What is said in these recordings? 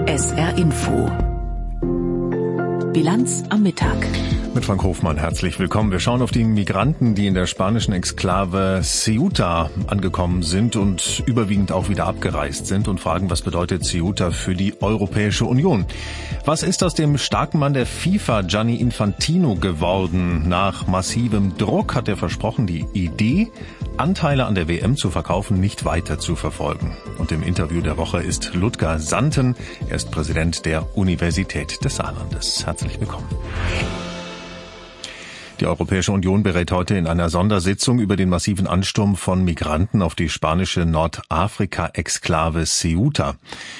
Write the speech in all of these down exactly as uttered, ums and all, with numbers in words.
S R Info. Bilanz am Mittag. Mit Frank Hofmann herzlich willkommen. Wir schauen auf die Migranten, die in der spanischen Exklave Ceuta angekommen sind und überwiegend auch wieder abgereist sind und fragen, was bedeutet Ceuta für die Europäische Union? Was ist aus dem starken Mann der FIFA, Gianni Infantino, geworden? Nach massivem Druck hat er versprochen, die Idee, Anteile an der W M zu verkaufen, nicht weiter zu verfolgen. Und im Interview der Woche ist Ludger Santen. Er ist Präsident der Universität des Saarlandes. Herzlich willkommen. Die Europäische Union berät heute in einer Sondersitzung über den massiven Ansturm von Migranten auf die spanische Nordafrika-Exklave Ceuta.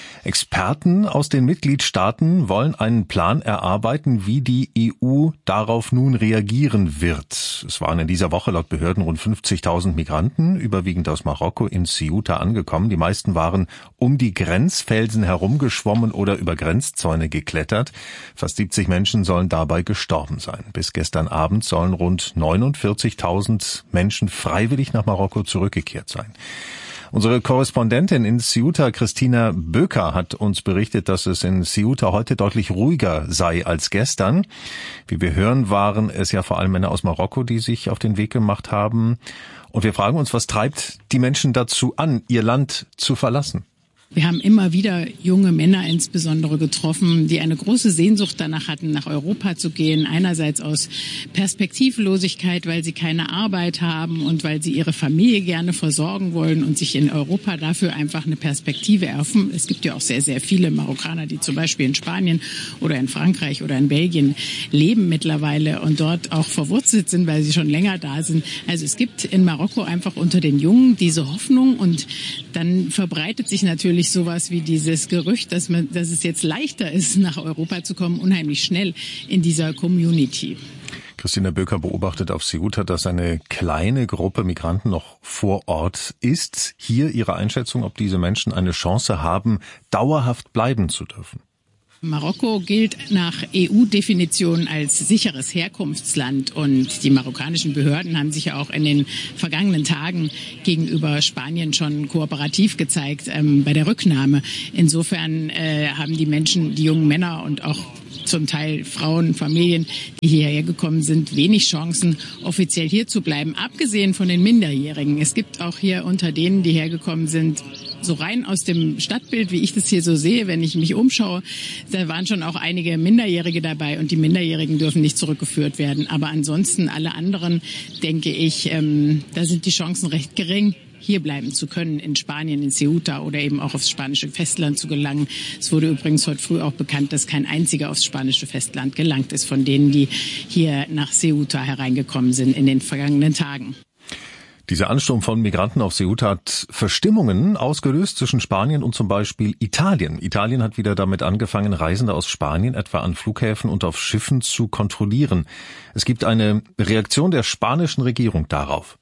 Experten aus den Mitgliedstaaten wollen einen Plan erarbeiten, wie die E U darauf nun reagieren wird. Es waren in dieser Woche laut Behörden rund fünfzigtausend Migranten, überwiegend aus Marokko, in Ceuta angekommen. Die meisten waren um die Grenzfelsen herumgeschwommen oder über Grenzzäune geklettert. Fast siebzig Menschen sollen dabei gestorben sein. Bis gestern Abend sollen rund neunundvierzigtausend Menschen freiwillig nach Marokko zurückgekehrt sein. Unsere Korrespondentin in Ceuta, Christina Böker, hat uns berichtet, dass es in Ceuta heute deutlich ruhiger sei als gestern. Wie wir hören, waren es ja vor allem Männer aus Marokko, die sich auf den Weg gemacht haben. Und wir fragen uns, was treibt die Menschen dazu an, ihr Land zu verlassen? Wir haben immer wieder junge Männer insbesondere getroffen, die eine große Sehnsucht danach hatten, nach Europa zu gehen. Einerseits aus Perspektivlosigkeit, weil sie keine Arbeit haben und weil sie ihre Familie gerne versorgen wollen und sich in Europa dafür einfach eine Perspektive erhoffen. Es gibt ja auch sehr, sehr viele Marokkaner, die zum Beispiel in Spanien oder in Frankreich oder in Belgien leben mittlerweile und dort auch verwurzelt sind, weil sie schon länger da sind. Also es gibt in Marokko einfach unter den Jungen diese Hoffnung und dann verbreitet sich natürlich sowas wie dieses Gerücht, dass man, dass es jetzt leichter ist, nach Europa zu kommen, unheimlich schnell in dieser Community. Christina Böker beobachtet auf Ceuta, dass eine kleine Gruppe Migranten noch vor Ort ist. Hier Ihre Einschätzung, ob diese Menschen eine Chance haben, dauerhaft bleiben zu dürfen? Marokko gilt nach E U-Definition als sicheres Herkunftsland und die marokkanischen Behörden haben sich ja auch in den vergangenen Tagen gegenüber Spanien schon kooperativ gezeigt ähm, bei der Rücknahme. Insofern äh, haben die Menschen, die jungen Männer und auch zum Teil Frauen, Familien, die hierher gekommen sind, wenig Chancen, offiziell hier zu bleiben, abgesehen von den Minderjährigen. Es gibt auch hier unter denen, die hergekommen sind, so rein aus dem Stadtbild, wie ich das hier so sehe, wenn ich mich umschaue, da waren schon auch einige Minderjährige dabei und die Minderjährigen dürfen nicht zurückgeführt werden. Aber ansonsten alle anderen, denke ich, ähm, da sind die Chancen recht gering, hier bleiben zu können, in Spanien, in Ceuta oder eben auch aufs spanische Festland zu gelangen. Es wurde übrigens heute früh auch bekannt, dass kein einziger aufs spanische Festland gelangt ist von denen, die hier nach Ceuta hereingekommen sind in den vergangenen Tagen. Dieser Ansturm von Migranten auf Ceuta hat Verstimmungen ausgelöst zwischen Spanien und zum Beispiel Italien. Italien hat wieder damit angefangen, Reisende aus Spanien etwa an Flughäfen und auf Schiffen zu kontrollieren. Es gibt eine Reaktion der spanischen Regierung darauf.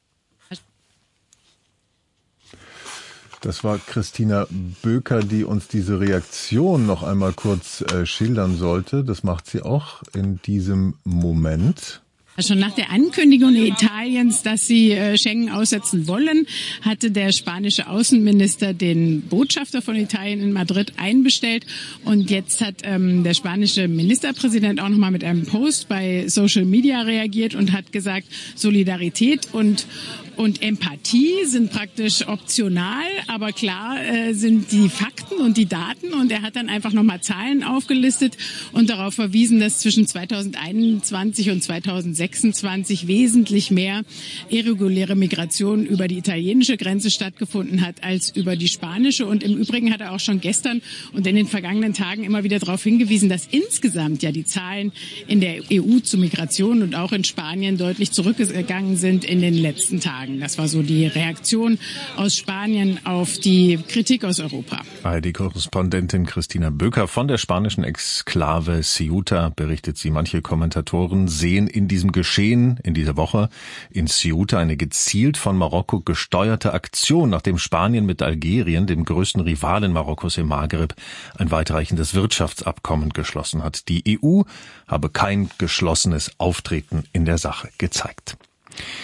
Das war Christina Böker, die uns diese Reaktion noch einmal kurz äh, schildern sollte. Das macht sie auch in diesem Moment. Schon nach der Ankündigung Italiens, dass sie Schengen aussetzen wollen, hatte der spanische Außenminister den Botschafter von Italien in Madrid einbestellt. Und jetzt hat ähm, der spanische Ministerpräsident auch nochmal mit einem Post bei Social Media reagiert und hat gesagt, Solidarität und und Empathie sind praktisch optional, aber klar äh, sind die Fakten und die Daten. Und er hat dann einfach nochmal Zahlen aufgelistet und darauf verwiesen, dass zwischen zweitausendeinundzwanzig und zweitausendsechsundzwanzig wesentlich mehr irreguläre Migration über die italienische Grenze stattgefunden hat als über die spanische. Und im Übrigen hat er auch schon gestern und in den vergangenen Tagen immer wieder darauf hingewiesen, dass insgesamt ja die Zahlen in der E U zu Migration und auch in Spanien deutlich zurückgegangen sind in den letzten Tagen. Das war so die Reaktion aus Spanien auf die Kritik aus Europa. Die Korrespondentin Christina Böker von der spanischen Exklave Ceuta berichtet sie. Manche Kommentatoren sehen in diesem Geschehen in dieser Woche in Ceuta eine gezielt von Marokko gesteuerte Aktion, nachdem Spanien mit Algerien, dem größten Rivalen Marokkos im Maghreb, ein weitreichendes Wirtschaftsabkommen geschlossen hat. Die E U habe kein geschlossenes Auftreten in der Sache gezeigt.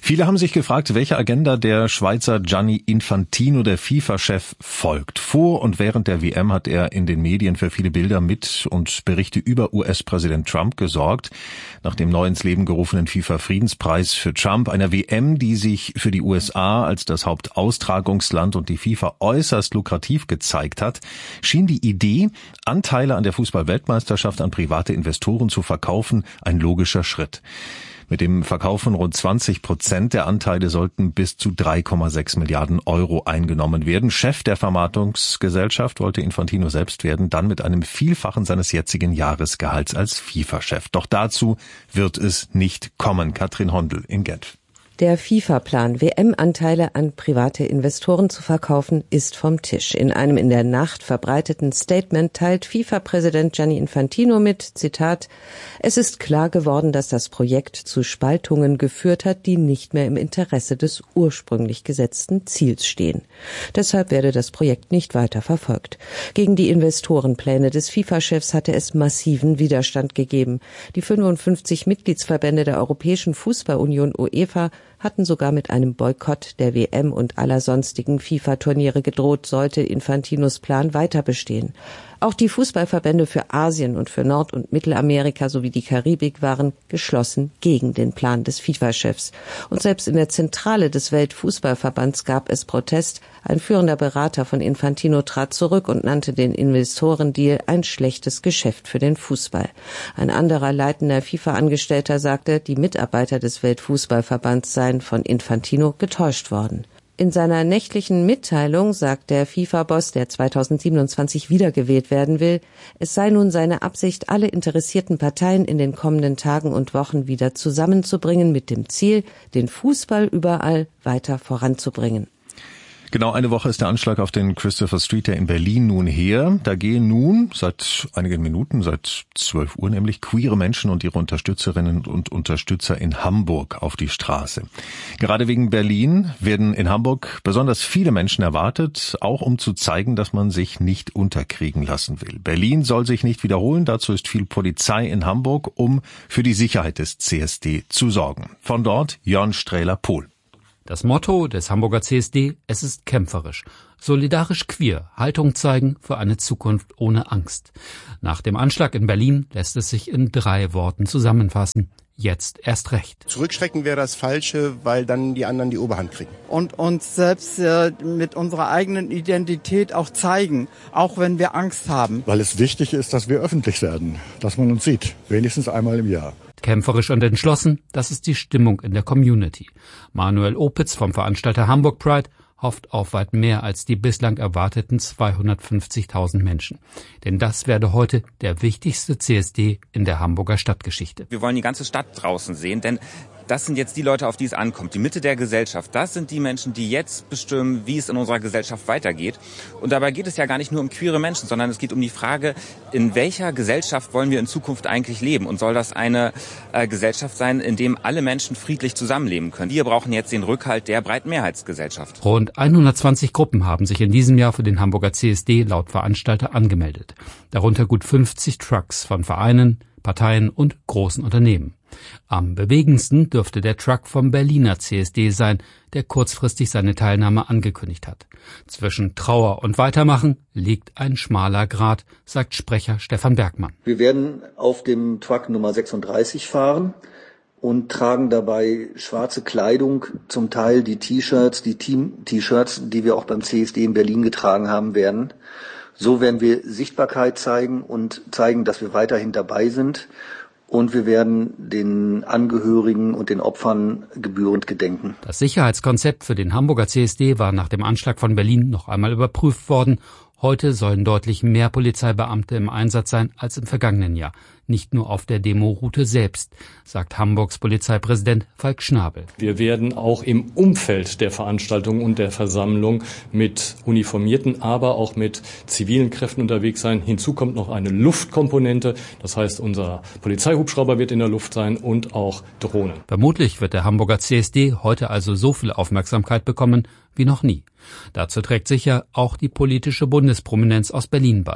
Viele haben sich gefragt, welche Agenda der Schweizer Gianni Infantino, der FIFA-Chef, folgt. Vor und während der W M hat er in den Medien für viele Bilder mit und Berichte über U S-Präsident Trump gesorgt. Nach dem neu ins Leben gerufenen FIFA-Friedenspreis für Trump, einer W M, die sich für die U S A als das Hauptaustragungsland und die FIFA äußerst lukrativ gezeigt hat, schien die Idee, Anteile an der Fußball-Weltmeisterschaft an private Investoren zu verkaufen, ein logischer Schritt. Mit dem Verkauf von rund zwanzig Prozent der Anteile sollten bis zu drei Komma sechs Milliarden Euro eingenommen werden. Chef der Vermarktungsgesellschaft wollte Infantino selbst werden, dann mit einem Vielfachen seines jetzigen Jahresgehalts als FIFA-Chef. Doch dazu wird es nicht kommen. Katrin Hondel in Genf. Der FIFA-Plan, W M-Anteile an private Investoren zu verkaufen, ist vom Tisch. In einem in der Nacht verbreiteten Statement teilt FIFA-Präsident Gianni Infantino mit, Zitat, es ist klar geworden, dass das Projekt zu Spaltungen geführt hat, die nicht mehr im Interesse des ursprünglich gesetzten Ziels stehen. Deshalb werde das Projekt nicht weiter verfolgt. Gegen die Investorenpläne des FIFA-Chefs hatte es massiven Widerstand gegeben. Die fünfundfünfzig Mitgliedsverbände der Europäischen Fußballunion UEFA hatten sogar mit einem Boykott der W M und aller sonstigen FIFA-Turniere gedroht, sollte Infantinos Plan weiter bestehen. Auch die Fußballverbände für Asien und für Nord- und Mittelamerika sowie die Karibik waren geschlossen gegen den Plan des FIFA-Chefs. Und selbst in der Zentrale des Weltfußballverbands gab es Protest. Ein führender Berater von Infantino trat zurück und nannte den Investorendeal ein schlechtes Geschäft für den Fußball. Ein anderer leitender FIFA-Angestellter sagte, die Mitarbeiter des Weltfußballverbands seien von Infantino getäuscht worden. In seiner nächtlichen Mitteilung sagt der FIFA-Boss, der zweitausendsiebenundzwanzig wiedergewählt werden will, es sei nun seine Absicht, alle interessierten Parteien in den kommenden Tagen und Wochen wieder zusammenzubringen mit dem Ziel, den Fußball überall weiter voranzubringen. Genau eine Woche ist der Anschlag auf den Christopher Street Day in Berlin nun her. Da gehen nun seit einigen Minuten, seit zwölf Uhr nämlich, queere Menschen und ihre Unterstützerinnen und Unterstützer in Hamburg auf die Straße. Gerade wegen Berlin werden in Hamburg besonders viele Menschen erwartet, auch um zu zeigen, dass man sich nicht unterkriegen lassen will. Berlin soll sich nicht wiederholen, dazu ist viel Polizei in Hamburg, um für die Sicherheit des C S D zu sorgen. Von dort Jörn Strähler-Pohl. Das Motto des Hamburger C S D, es ist kämpferisch, solidarisch queer, Haltung zeigen für eine Zukunft ohne Angst. Nach dem Anschlag in Berlin lässt es sich in drei Worten zusammenfassen. Jetzt erst recht. Zurückschrecken wäre das Falsche, weil dann die anderen die Oberhand kriegen. Und uns selbst äh, mit unserer eigenen Identität auch zeigen, auch wenn wir Angst haben. Weil es wichtig ist, dass wir öffentlich werden, dass man uns sieht, wenigstens einmal im Jahr. Kämpferisch und entschlossen, das ist die Stimmung in der Community. Manuel Opitz vom Veranstalter Hamburg Pride hofft auf weit mehr als die bislang erwarteten zweihundertfünfzigtausend Menschen. Denn das werde heute der wichtigste C S D in der Hamburger Stadtgeschichte. Wir wollen die ganze Stadt draußen sehen, denn das sind jetzt die Leute, auf die es ankommt. Die Mitte der Gesellschaft, das sind die Menschen, die jetzt bestimmen, wie es in unserer Gesellschaft weitergeht. Und dabei geht es ja gar nicht nur um queere Menschen, sondern es geht um die Frage, in welcher Gesellschaft wollen wir in Zukunft eigentlich leben? Und soll das eine äh, Gesellschaft sein, in dem alle Menschen friedlich zusammenleben können? Wir brauchen jetzt den Rückhalt der breiten Mehrheitsgesellschaft. Rund hundertzwanzig Gruppen haben sich in diesem Jahr für den Hamburger C S D laut Veranstalter angemeldet. Darunter gut fünfzig Trucks von Vereinen, Parteien und großen Unternehmen. Am bewegendsten dürfte der Truck vom Berliner C S D sein, der kurzfristig seine Teilnahme angekündigt hat. Zwischen Trauer und Weitermachen liegt ein schmaler Grat, sagt Sprecher Stefan Bergmann. Wir werden auf dem Truck Nummer sechsunddreißig fahren und tragen dabei schwarze Kleidung, zum Teil die T-Shirts, die Team-T-Shirts, die wir auch beim C S D in Berlin getragen haben werden. So werden wir Sichtbarkeit zeigen und zeigen, dass wir weiterhin dabei sind. Und wir werden den Angehörigen und den Opfern gebührend gedenken. Das Sicherheitskonzept für den Hamburger C S D war nach dem Anschlag von Berlin noch einmal überprüft worden. Heute sollen deutlich mehr Polizeibeamte im Einsatz sein als im vergangenen Jahr. Nicht nur auf der Demoroute selbst, sagt Hamburgs Polizeipräsident Falk Schnabel. Wir werden auch im Umfeld der Veranstaltung und der Versammlung mit uniformierten, aber auch mit zivilen Kräften unterwegs sein. Hinzu kommt noch eine Luftkomponente. Das heißt, unser Polizeihubschrauber wird in der Luft sein und auch Drohnen. Vermutlich wird der Hamburger C S D heute also so viel Aufmerksamkeit bekommen wie noch nie. Dazu trägt sicher auch die politische Bundesprominenz aus Berlin bei.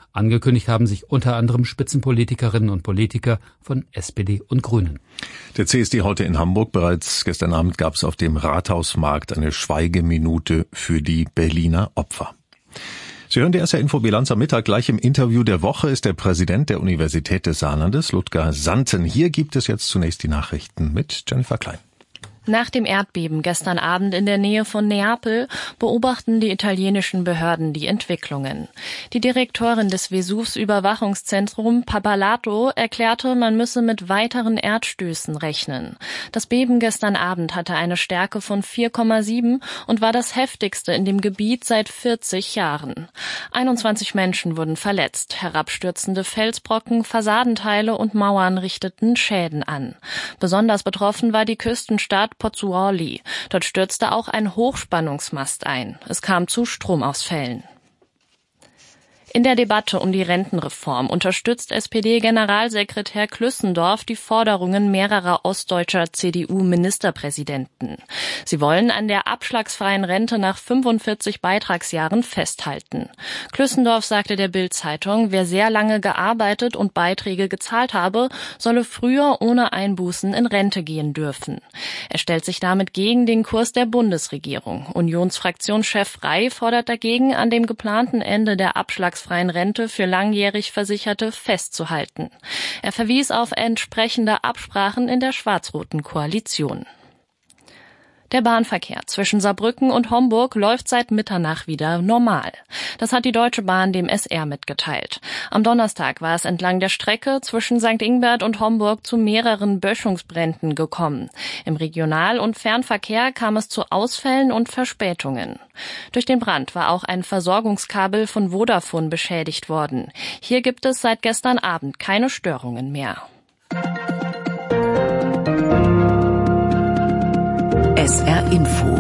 Angekündigt haben sich unter anderem Spitzenpolitikerinnen und Politiker von S P D und Grünen. Der C S D heute in Hamburg. Bereits gestern Abend gab es auf dem Rathausmarkt eine Schweigeminute für die Berliner Opfer. Sie hören die S R Info-Bilanz am Mittag. Gleich im Interview der Woche ist der Präsident der Universität des Saarlandes, Ludger Santen. Hier gibt es jetzt zunächst die Nachrichten mit Jennifer Klein. Nach dem Erdbeben gestern Abend in der Nähe von Neapel beobachten die italienischen Behörden die Entwicklungen. Die Direktorin des Vesuvs-Überwachungszentrums Pappalardo erklärte, man müsse mit weiteren Erdstößen rechnen. Das Beben gestern Abend hatte eine Stärke von vier Komma sieben und war das heftigste in dem Gebiet seit vierzig Jahren. einundzwanzig Menschen wurden verletzt. Herabstürzende Felsbrocken, Fassadenteile und Mauern richteten Schäden an. Besonders betroffen war die Küstenstadt Pozzuoli. Dort stürzte auch ein Hochspannungsmast ein. Es kam zu Stromausfällen. In der Debatte um die Rentenreform unterstützt S P D-Generalsekretär Klüssendorf die Forderungen mehrerer ostdeutscher C D U-Ministerpräsidenten. Sie wollen an der abschlagsfreien Rente nach fünfundvierzig Beitragsjahren festhalten. Klüssendorf sagte der Bild-Zeitung, wer sehr lange gearbeitet und Beiträge gezahlt habe, solle früher ohne Einbußen in Rente gehen dürfen. Er stellt sich damit gegen den Kurs der Bundesregierung. Unionsfraktionschef Frey fordert dagegen, an dem geplanten Ende der Abschlagsfreien Rente für langjährig Versicherte festzuhalten. Er verwies auf entsprechende Absprachen in der schwarz-roten Koalition. Der Bahnverkehr zwischen Saarbrücken und Homburg läuft seit Mitternacht wieder normal. Das hat die Deutsche Bahn dem S R mitgeteilt. Am Donnerstag war es entlang der Strecke zwischen Sankt Ingbert und Homburg zu mehreren Böschungsbränden gekommen. Im Regional- und Fernverkehr kam es zu Ausfällen und Verspätungen. Durch den Brand war auch ein Versorgungskabel von Vodafone beschädigt worden. Hier gibt es seit gestern Abend keine Störungen mehr. S R Info.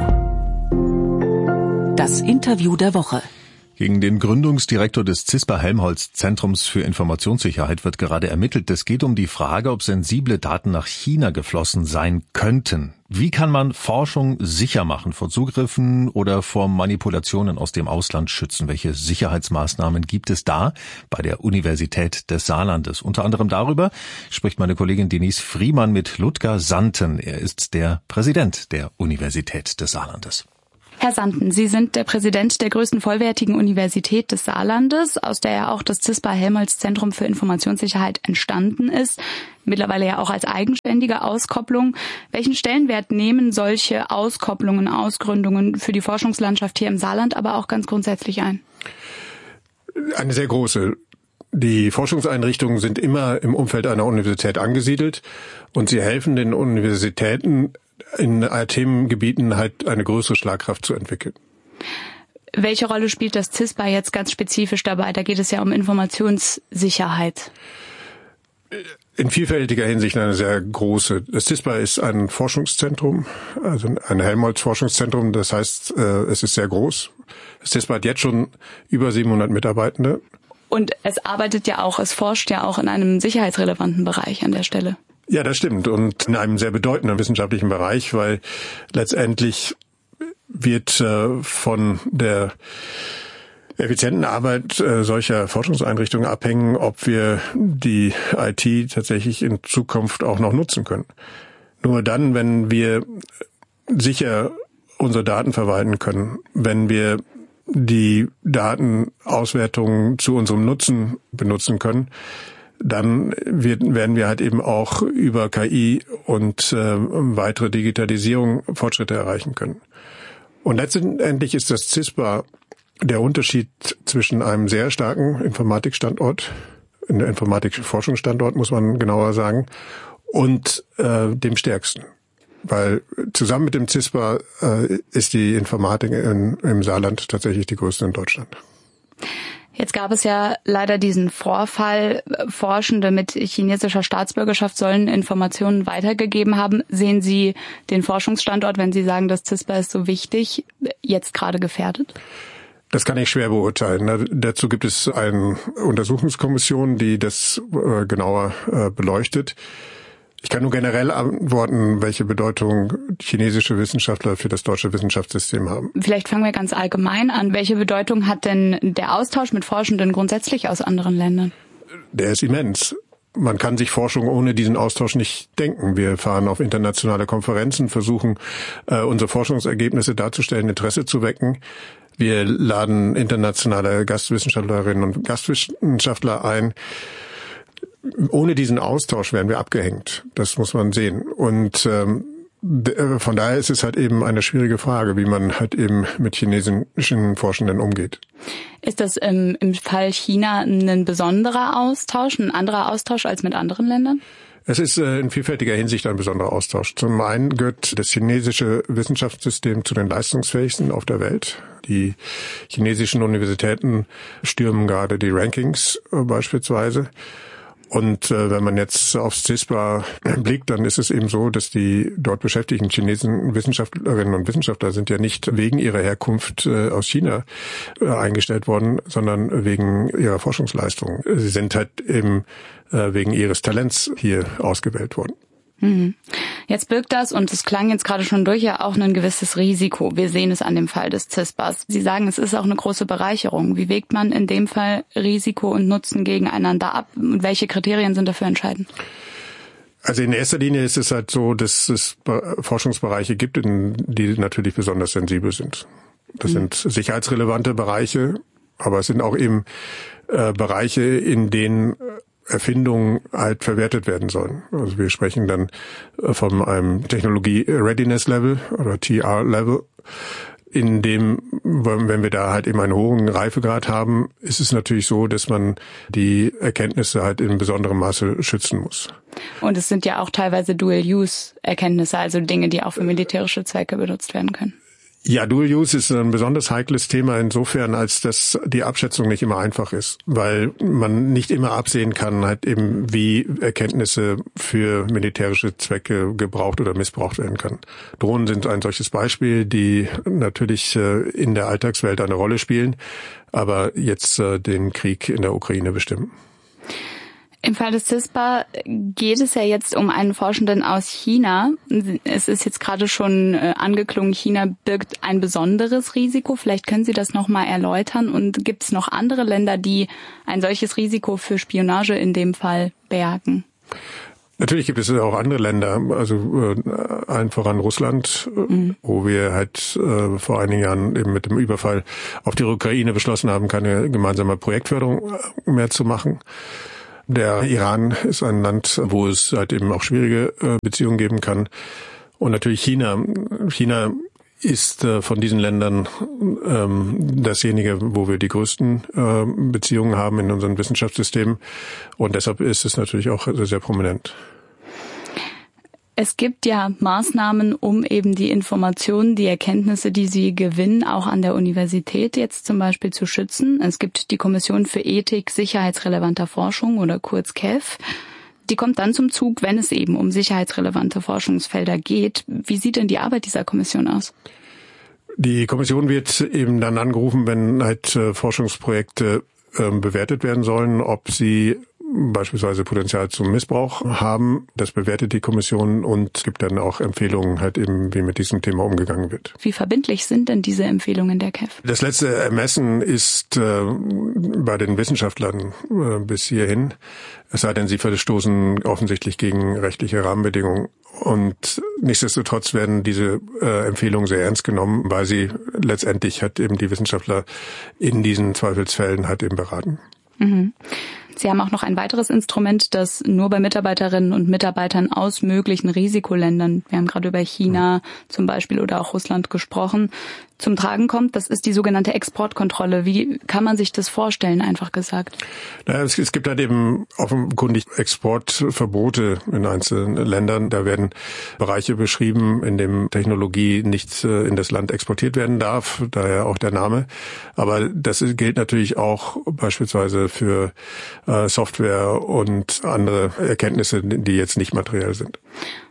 Das Interview der Woche. Gegen den Gründungsdirektor des CISPA-Helmholtz-Zentrums für Informationssicherheit wird gerade ermittelt. Es geht um die Frage, ob sensible Daten nach China geflossen sein könnten. Wie kann man Forschung sicher machen, vor Zugriffen oder vor Manipulationen aus dem Ausland schützen? Welche Sicherheitsmaßnahmen gibt es da bei der Universität des Saarlandes? Unter anderem darüber spricht meine Kollegin Denise Friemann mit Ludger Santen. Er ist der Präsident der Universität des Saarlandes. Herr Santen, Sie sind der Präsident der größten vollwertigen Universität des Saarlandes, aus der ja auch das CISPA-Helmholtz-Zentrum für Informationssicherheit entstanden ist, mittlerweile ja auch als eigenständige Auskopplung. Welchen Stellenwert nehmen solche Auskopplungen, Ausgründungen für die Forschungslandschaft hier im Saarland, aber auch ganz grundsätzlich ein? Eine sehr große. Die Forschungseinrichtungen sind immer im Umfeld einer Universität angesiedelt und sie helfen den Universitäten, in Themengebieten halt eine größere Schlagkraft zu entwickeln. Welche Rolle spielt das CISPA jetzt ganz spezifisch dabei? Da geht es ja um Informationssicherheit. In vielfältiger Hinsicht eine sehr große. Das CISPA ist ein Forschungszentrum, also ein Helmholtz-Forschungszentrum. Das heißt, es ist sehr groß. Das CISPA hat jetzt schon über siebenhundert Mitarbeitende. Und es arbeitet ja auch, es forscht ja auch in einem sicherheitsrelevanten Bereich an der Stelle. Ja, das stimmt. Und in einem sehr bedeutenden wissenschaftlichen Bereich, weil letztendlich wird äh, von der effizienten Arbeit äh, solcher Forschungseinrichtungen abhängen, ob wir die I T tatsächlich in Zukunft auch noch nutzen können. Nur dann, wenn wir sicher unsere Daten verwalten können, wenn wir die Datenauswertungen zu unserem Nutzen benutzen können, dann werden wir halt eben auch über K I und äh, weitere Digitalisierung Fortschritte erreichen können. Und letztendlich ist das CISPA der Unterschied zwischen einem sehr starken Informatikstandort, einem informatischen Forschungsstandort muss man genauer sagen, und äh, dem stärksten. Weil zusammen mit dem CISPA äh, ist die Informatik in, im Saarland tatsächlich die größte in Deutschland. Jetzt gab es ja leider diesen Vorfall. Forschende mit chinesischer Staatsbürgerschaft sollen Informationen weitergegeben haben. Sehen Sie den Forschungsstandort, wenn Sie sagen, das CISPA ist so wichtig, jetzt gerade gefährdet? Das kann ich schwer beurteilen. Dazu gibt es eine Untersuchungskommission, die das genauer beleuchtet. Ich kann nur generell antworten, welche Bedeutung chinesische Wissenschaftler für das deutsche Wissenschaftssystem haben. Vielleicht fangen wir ganz allgemein an. Welche Bedeutung hat denn der Austausch mit Forschenden grundsätzlich aus anderen Ländern? Der ist immens. Man kann sich Forschung ohne diesen Austausch nicht denken. Wir fahren auf internationale Konferenzen, versuchen, äh, unsere Forschungsergebnisse darzustellen, Interesse zu wecken. Wir laden internationale Gastwissenschaftlerinnen und Gastwissenschaftler ein. Ohne diesen Austausch wären wir abgehängt. Das muss man sehen. Und ähm, von daher ist es halt eben eine schwierige Frage, wie man halt eben mit chinesischen Forschenden umgeht. Ist das im, im Fall China ein besonderer Austausch, ein anderer Austausch als mit anderen Ländern? Es ist in vielfältiger Hinsicht ein besonderer Austausch. Zum einen gehört das chinesische Wissenschaftssystem zu den leistungsfähigsten auf der Welt. Die chinesischen Universitäten stürmen gerade die Rankings beispielsweise. Und äh, wenn man jetzt aufs CISPA blickt, dann ist es eben so, dass die dort beschäftigten chinesischen Wissenschaftlerinnen und Wissenschaftler sind ja nicht wegen ihrer Herkunft äh, aus China äh, eingestellt worden, sondern wegen ihrer Forschungsleistungen. Sie sind halt eben äh, wegen ihres Talents hier ausgewählt worden. Jetzt birgt das, und es klang jetzt gerade schon durch, ja auch ein gewisses Risiko. Wir sehen es an dem Fall des CISPAs. Sie sagen, es ist auch eine große Bereicherung. Wie wägt man in dem Fall Risiko und Nutzen gegeneinander ab? Und welche Kriterien sind dafür entscheidend? Also in erster Linie ist es halt so, dass es Forschungsbereiche gibt, die natürlich besonders sensibel sind. Das mhm. sind sicherheitsrelevante Bereiche, aber es sind auch eben äh, Bereiche, in denen Erfindungen halt verwertet werden sollen. Also wir sprechen dann von einem Technologie-Readiness-Level oder T R-Level, in dem, wenn wir da halt eben einen hohen Reifegrad haben, ist es natürlich so, dass man die Erkenntnisse halt in besonderem Maße schützen muss. Und es sind ja auch teilweise Dual-Use-Erkenntnisse, also Dinge, die auch für militärische Zwecke benutzt werden können. Ja, Dual Use ist ein besonders heikles Thema insofern, als dass die Abschätzung nicht immer einfach ist, weil man nicht immer absehen kann, halt eben, wie Erkenntnisse für militärische Zwecke gebraucht oder missbraucht werden kann. Drohnen sind ein solches Beispiel, die natürlich in der Alltagswelt eine Rolle spielen, aber jetzt den Krieg in der Ukraine bestimmen. Im Fall des CISPA geht es ja jetzt um einen Forschenden aus China. Es ist jetzt gerade schon angeklungen, China birgt ein besonderes Risiko. Vielleicht können Sie das nochmal erläutern. Und gibt es noch andere Länder, die ein solches Risiko für Spionage in dem Fall bergen? Natürlich gibt es auch andere Länder, also äh, allen voran Russland, mhm. wo wir halt äh, vor einigen Jahren eben mit dem Überfall auf die Ukraine beschlossen haben, keine gemeinsame Projektförderung mehr zu machen. Der Iran ist ein Land, wo es halt eben auch schwierige Beziehungen geben kann. Und natürlich China. China ist von diesen Ländern dasjenige, wo wir die größten Beziehungen haben in unserem Wissenschaftssystem. Und deshalb ist es natürlich auch sehr prominent. Es gibt ja Maßnahmen, um eben die Informationen, die Erkenntnisse, die Sie gewinnen, auch an der Universität jetzt zum Beispiel zu schützen. Es gibt die Kommission für Ethik sicherheitsrelevanter Forschung oder kurz K E F. Die kommt dann zum Zug, wenn es eben um sicherheitsrelevante Forschungsfelder geht. Wie sieht denn die Arbeit dieser Kommission aus? Die Kommission wird eben dann angerufen, wenn halt Forschungsprojekte bewertet werden sollen, ob sie beispielsweise Potenzial zum Missbrauch haben. Das bewertet die Kommission und gibt dann auch Empfehlungen, halt eben, wie mit diesem Thema umgegangen wird. Wie verbindlich sind denn diese Empfehlungen der K E F? Das letzte Ermessen ist äh, bei den Wissenschaftlern äh, bis hierhin. Es sei denn, sie verstoßen offensichtlich gegen rechtliche Rahmenbedingungen. Und nichtsdestotrotz werden diese äh, Empfehlungen sehr ernst genommen, weil sie letztendlich halt eben die Wissenschaftler in diesen Zweifelsfällen halt eben beraten. Mhm. Sie haben auch noch ein weiteres Instrument, das nur bei Mitarbeiterinnen und Mitarbeitern aus möglichen Risikoländern, wir haben gerade über China zum Beispiel oder auch Russland gesprochen, zum Tragen kommt. Das ist die sogenannte Exportkontrolle. Wie kann man sich das vorstellen, einfach gesagt? Naja, es, es gibt halt eben offenkundig Exportverbote in einzelnen Ländern. Da werden Bereiche beschrieben, in dem Technologie nicht in das Land exportiert werden darf, daher auch der Name. Aber das gilt natürlich auch beispielsweise für äh, Software und andere Erkenntnisse, die jetzt nicht materiell sind.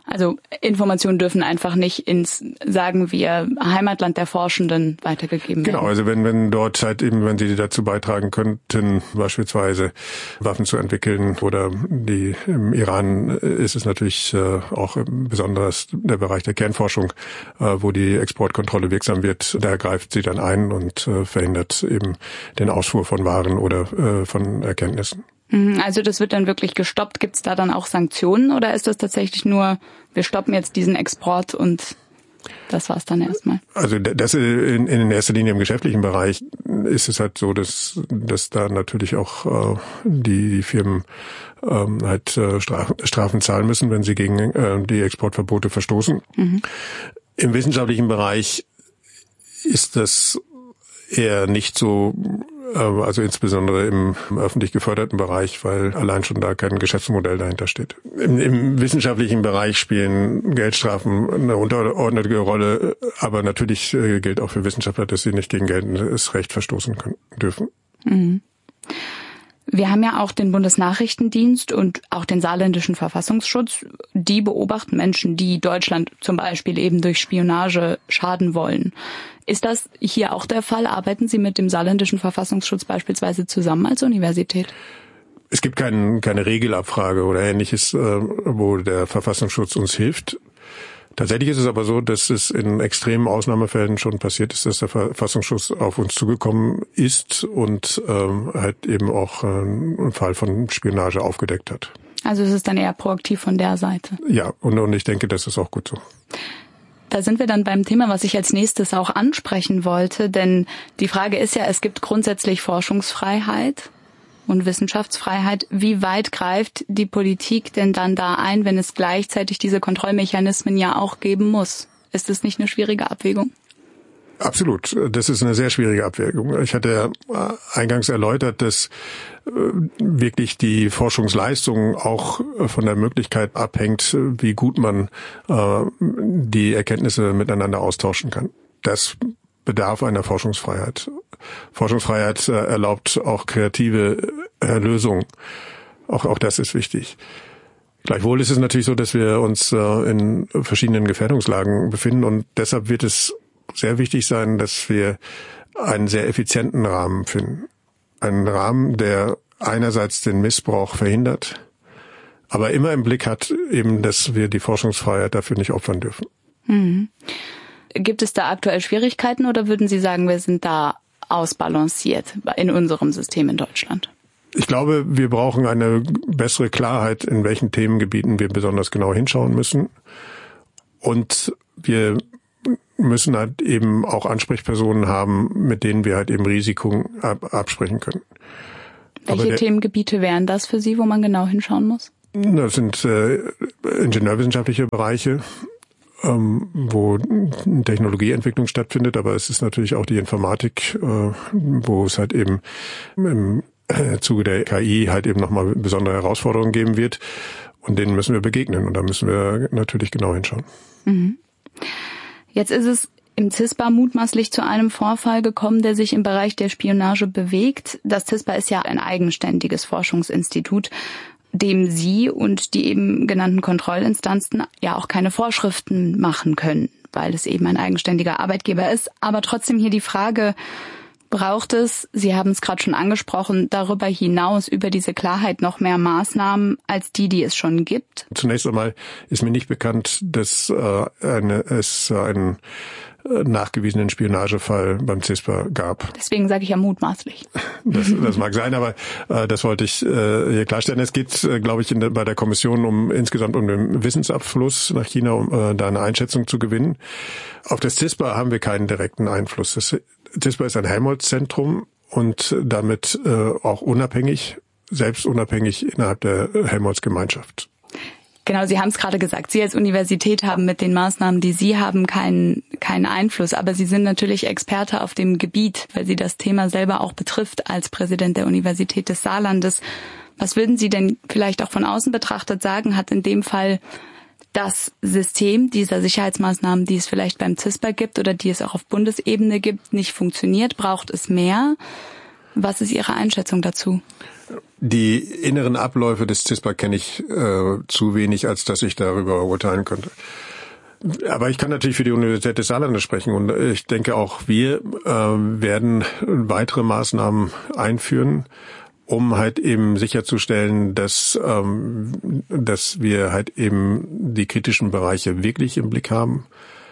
Also Informationen dürfen einfach nicht ins, sagen wir, Heimatland der Forschenden weitergegeben werden. Genau, also wenn, wenn dort halt eben, wenn sie dazu beitragen könnten, beispielsweise Waffen zu entwickeln oder die im Iran ist es natürlich auch besonders der Bereich der Kernforschung, wo die Exportkontrolle wirksam wird, da greift sie dann ein und verhindert eben den Ausfuhr von Waren oder von Erkenntnissen. Also das wird dann wirklich gestoppt. Gibt es da dann auch Sanktionen oder ist das tatsächlich nur, wir stoppen jetzt diesen Export und das war's dann erstmal? Also das in, in erster Linie im geschäftlichen Bereich ist es halt so, dass, dass da natürlich auch äh, die, die Firmen ähm, halt äh, Strafen, Strafen zahlen müssen, wenn sie gegen äh, die Exportverbote verstoßen. Mhm. Im wissenschaftlichen Bereich ist das eher nicht so, also insbesondere im öffentlich geförderten Bereich, weil allein schon da kein Geschäftsmodell dahinter steht. Im, im wissenschaftlichen Bereich spielen Geldstrafen eine untergeordnete Rolle, aber natürlich gilt auch für Wissenschaftler, dass sie nicht gegen geltendes Recht verstoßen können, dürfen. Mhm. Wir haben ja auch den Bundesnachrichtendienst und auch den saarländischen Verfassungsschutz. Die beobachten Menschen, die Deutschland zum Beispiel eben durch Spionage schaden wollen. Ist das hier auch der Fall? Arbeiten Sie mit dem saarländischen Verfassungsschutz beispielsweise zusammen als Universität? Es gibt kein, keine Regelabfrage oder Ähnliches, wo der Verfassungsschutz uns hilft. Tatsächlich ist es aber so, dass es in extremen Ausnahmefällen schon passiert ist, dass der Verfassungsschutz auf uns zugekommen ist und ähm, halt eben auch äh, einen Fall von Spionage aufgedeckt hat. Also es ist dann eher proaktiv von der Seite. Ja, und, und ich denke, das ist auch gut so. Da sind wir dann beim Thema, was ich als nächstes auch ansprechen wollte, denn die Frage ist ja, es gibt grundsätzlich Forschungsfreiheit und Wissenschaftsfreiheit. Wie weit greift die Politik denn dann da ein, wenn es gleichzeitig diese Kontrollmechanismen ja auch geben muss? Ist das nicht eine schwierige Abwägung? Absolut. Das ist eine sehr schwierige Abwägung. Ich hatte eingangs erläutert, dass wirklich die Forschungsleistung auch von der Möglichkeit abhängt, wie gut man die Erkenntnisse miteinander austauschen kann. Das bedarf einer Forschungsfreiheit. Forschungsfreiheit erlaubt auch kreative Lösungen. Auch, auch das ist wichtig. Gleichwohl ist es natürlich so, dass wir uns in verschiedenen Gefährdungslagen befinden und deshalb wird es sehr wichtig sein, dass wir einen sehr effizienten Rahmen finden. Einen Rahmen, der einerseits den Missbrauch verhindert, aber immer im Blick hat eben, dass wir die Forschungsfreiheit dafür nicht opfern dürfen. Hm. Gibt es da aktuell Schwierigkeiten oder würden Sie sagen, wir sind da ausbalanciert in unserem System in Deutschland? Ich glaube, wir brauchen eine bessere Klarheit, in welchen Themengebieten wir besonders genau hinschauen müssen. Und wir müssen halt eben auch Ansprechpersonen haben, mit denen wir halt eben Risiken ab- absprechen können. Welche der, Themengebiete wären das für Sie, wo man genau hinschauen muss? Das sind äh, ingenieurwissenschaftliche Bereiche, ähm, wo Technologieentwicklung stattfindet, aber es ist natürlich auch die Informatik, äh, wo es halt eben im äh, Zuge der K I halt eben nochmal besondere Herausforderungen geben wird und denen müssen wir begegnen und da müssen wir natürlich genau hinschauen. Mhm. Jetzt ist es im CISPA mutmaßlich zu einem Vorfall gekommen, der sich im Bereich der Spionage bewegt. Das CISPA ist ja ein eigenständiges Forschungsinstitut, dem Sie und die eben genannten Kontrollinstanzen ja auch keine Vorschriften machen können, weil es eben ein eigenständiger Arbeitgeber ist. Aber trotzdem hier die Frage, braucht es, Sie haben es gerade schon angesprochen, darüber hinaus über diese Klarheit noch mehr Maßnahmen als die, die es schon gibt? Zunächst einmal ist mir nicht bekannt, dass äh, eine, es einen äh, nachgewiesenen Spionagefall beim CISPA gab. Deswegen sage ich ja mutmaßlich. Das, das mag sein, aber äh, das wollte ich äh, hier klarstellen. Es geht, äh, glaube ich, in der, bei der Kommission um insgesamt um den Wissensabfluss nach China, um äh, da eine Einschätzung zu gewinnen. Auf das CISPA haben wir keinen direkten Einfluss. Das CISPA ist ein Helmholtz-Zentrum und damit äh, auch unabhängig, selbst unabhängig innerhalb der Helmholtz-Gemeinschaft. Genau, Sie haben es gerade gesagt. Sie als Universität haben mit den Maßnahmen, die Sie haben, keinen keinen Einfluss. Aber Sie sind natürlich Experte auf dem Gebiet, weil Sie das Thema selber auch betrifft als Präsident der Universität des Saarlandes. Was würden Sie denn vielleicht auch von außen betrachtet sagen, hat in dem Fall das System dieser Sicherheitsmaßnahmen, die es vielleicht beim CISPA gibt oder die es auch auf Bundesebene gibt, nicht funktioniert? Braucht es mehr? Was ist Ihre Einschätzung dazu? Die inneren Abläufe des CISPA kenne ich äh, zu wenig, als dass ich darüber urteilen könnte. Aber ich kann natürlich für die Universität des Saarlandes sprechen und ich denke auch wir äh, werden weitere Maßnahmen einführen, um halt eben sicherzustellen, dass ähm, dass wir halt eben die kritischen Bereiche wirklich im Blick haben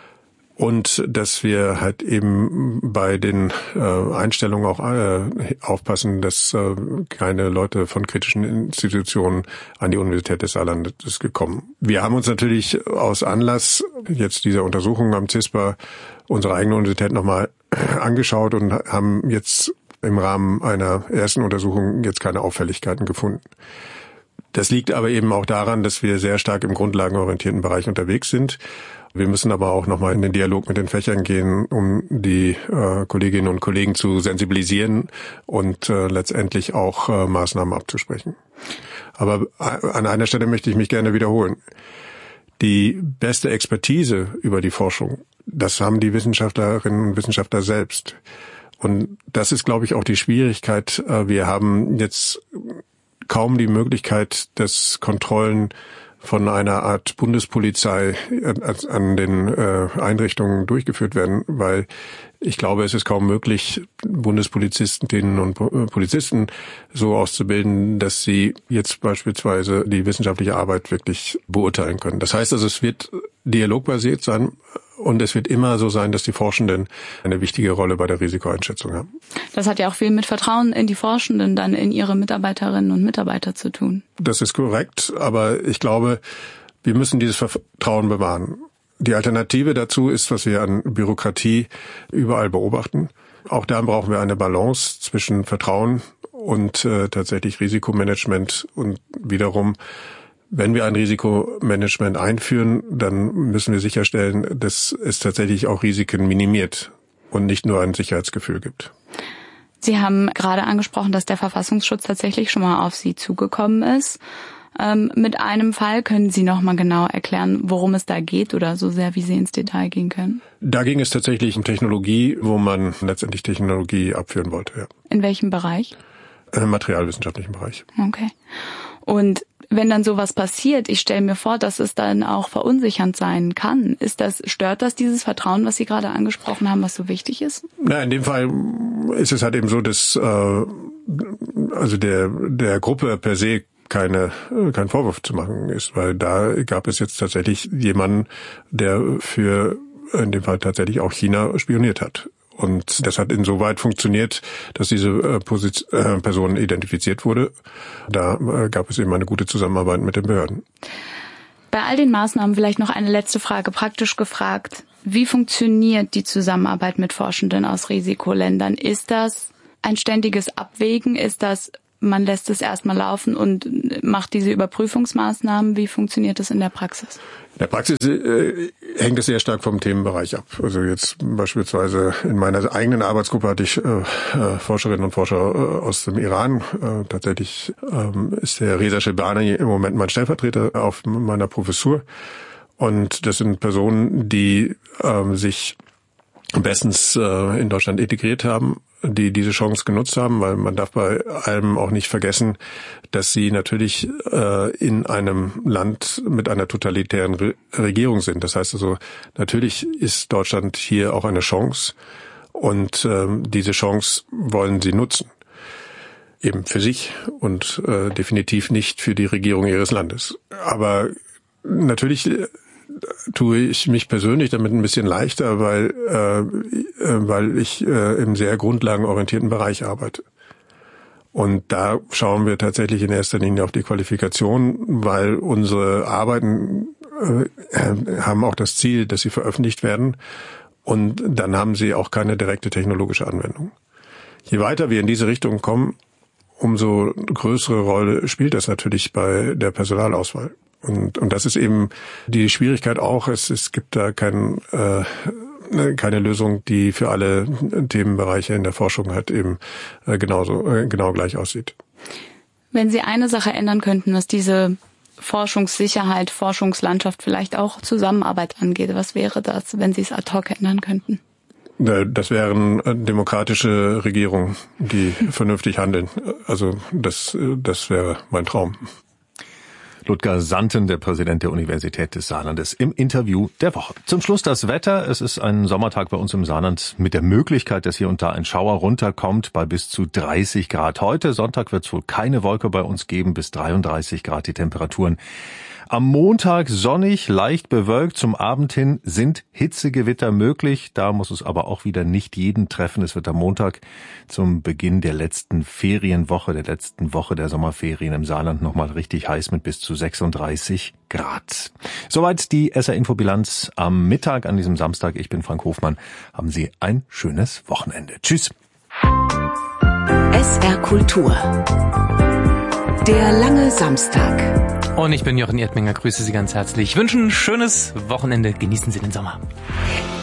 und dass wir halt eben bei den äh, Einstellungen auch äh, aufpassen, dass äh, keine Leute von kritischen Institutionen an die Universität des Saarlandes gekommen. Wir haben uns natürlich aus Anlass jetzt dieser Untersuchung am CISPA unsere eigene Universität nochmal angeschaut und haben jetzt im Rahmen einer ersten Untersuchung jetzt keine Auffälligkeiten gefunden. Das liegt aber eben auch daran, dass wir sehr stark im grundlagenorientierten Bereich unterwegs sind. Wir müssen aber auch nochmal in den Dialog mit den Fächern gehen, um die äh, Kolleginnen und Kollegen zu sensibilisieren und äh, letztendlich auch äh, Maßnahmen abzusprechen. Aber an einer Stelle möchte ich mich gerne wiederholen. Die beste Expertise über die Forschung, das haben die Wissenschaftlerinnen und Wissenschaftler selbst. Und das ist, glaube ich, auch die Schwierigkeit. Wir haben jetzt kaum die Möglichkeit, dass Kontrollen von einer Art Bundespolizei an den Einrichtungen durchgeführt werden, weil ich glaube, es ist kaum möglich, Bundespolizistinnen und Polizisten so auszubilden, dass sie jetzt beispielsweise die wissenschaftliche Arbeit wirklich beurteilen können. Das heißt also, es wird dialogbasiert sein. Und es wird immer so sein, dass die Forschenden eine wichtige Rolle bei der Risikoeinschätzung haben. Das hat ja auch viel mit Vertrauen in die Forschenden, dann in ihre Mitarbeiterinnen und Mitarbeiter zu tun. Das ist korrekt, aber ich glaube, wir müssen dieses Vertrauen bewahren. Die Alternative dazu ist, was wir an Bürokratie überall beobachten. Auch da brauchen wir eine Balance zwischen Vertrauen und äh, tatsächlich Risikomanagement und wiederum wenn wir ein Risikomanagement einführen, dann müssen wir sicherstellen, dass es tatsächlich auch Risiken minimiert und nicht nur ein Sicherheitsgefühl gibt. Sie haben gerade angesprochen, dass der Verfassungsschutz tatsächlich schon mal auf Sie zugekommen ist. Ähm, mit einem Fall können Sie noch mal genau erklären, worum es da geht oder so sehr, wie Sie ins Detail gehen können? Da ging es tatsächlich um Technologie, wo man letztendlich Technologie abführen wollte. Ja. In welchem Bereich? Im materialwissenschaftlichen Bereich. Okay. Und wenn dann sowas passiert, ich stelle mir vor, dass es dann auch verunsichernd sein kann. Ist das, stört das dieses Vertrauen, was Sie gerade angesprochen haben, was so wichtig ist? Na, in dem Fall ist es halt eben so, dass äh, also der der Gruppe per se keine kein Vorwurf zu machen ist, weil da gab es jetzt tatsächlich jemanden, der für in dem Fall tatsächlich auch China spioniert hat. Und das hat insoweit funktioniert, dass diese äh, Position, äh, Person identifiziert wurde. Da äh, gab es eben eine gute Zusammenarbeit mit den Behörden. Bei all den Maßnahmen vielleicht noch eine letzte Frage, praktisch gefragt. Wie funktioniert die Zusammenarbeit mit Forschenden aus Risikoländern? Ist das ein ständiges Abwägen? Ist das, man lässt es erstmal laufen und macht diese Überprüfungsmaßnahmen? Wie funktioniert das in der Praxis? In der Praxis äh, hängt es sehr stark vom Themenbereich ab. Also jetzt beispielsweise in meiner eigenen Arbeitsgruppe hatte ich äh, äh, Forscherinnen und Forscher äh, aus dem Iran. Äh, tatsächlich ähm, ist der Reza Shebani im Moment mein Stellvertreter auf meiner Professur. Und das sind Personen, die äh, sich bestens äh, in Deutschland integriert haben, die diese Chance genutzt haben, weil man darf bei allem auch nicht vergessen, dass sie natürlich äh, in einem Land mit einer totalitären Re- Regierung sind. Das heißt also, natürlich ist Deutschland hier auch eine Chance und äh, diese Chance wollen sie nutzen. Eben für sich und äh, definitiv nicht für die Regierung ihres Landes. Aber natürlich äh, tue ich mich persönlich damit ein bisschen leichter, weil äh, weil ich äh, im sehr grundlagenorientierten Bereich arbeite. Und da schauen wir tatsächlich in erster Linie auf die Qualifikation, weil unsere Arbeiten äh, haben auch das Ziel, dass sie veröffentlicht werden. Und dann haben sie auch keine direkte technologische Anwendung. Je weiter wir in diese Richtung kommen, umso größere Rolle spielt das natürlich bei der Personalauswahl. Und, und das ist eben die Schwierigkeit auch. Es, es gibt da kein, äh, keine Lösung, die für alle Themenbereiche in der Forschung halt eben äh, genauso, äh, genau gleich aussieht. Wenn Sie eine Sache ändern könnten, was diese Forschungssicherheit, Forschungslandschaft, vielleicht auch Zusammenarbeit angeht, was wäre das, wenn Sie es ad hoc ändern könnten? Das wären demokratische Regierungen, die vernünftig handeln. Also das, das wäre mein Traum. Ludger Santen, der Präsident der Universität des Saarlandes, im Interview der Woche. Zum Schluss das Wetter. Es ist ein Sommertag bei uns im Saarland mit der Möglichkeit, dass hier und da ein Schauer runterkommt bei bis zu dreißig Grad. Heute, Sonntag, wird es wohl keine Wolke bei uns geben, bis dreiunddreißig Grad die Temperaturen. Am Montag sonnig, leicht bewölkt. Zum Abend hin sind Hitzegewitter möglich. Da muss es aber auch wieder nicht jeden treffen. Es wird am Montag zum Beginn der letzten Ferienwoche, der letzten Woche der Sommerferien im Saarland nochmal richtig heiß mit bis zu sechsunddreißig Grad. Soweit die S R-Infobilanz am Mittag an diesem Samstag. Ich bin Frank Hofmann. Haben Sie ein schönes Wochenende. Tschüss. S R Kultur. Der lange Samstag. Und ich bin Jochen Erdminger, grüße Sie ganz herzlich. Ich wünsche ein schönes Wochenende, genießen Sie den Sommer.